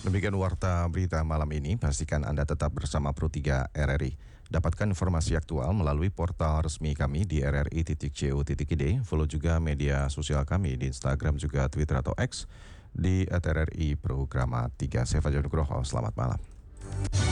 Demikian warta berita malam ini, pastikan Anda tetap bersama Pro3 RRI. Dapatkan informasi aktual melalui portal resmi kami di rri.co.id, follow juga media sosial kami di Instagram juga Twitter atau X di @RRI Programa 3. Saya Fajar Nugroho, selamat malam.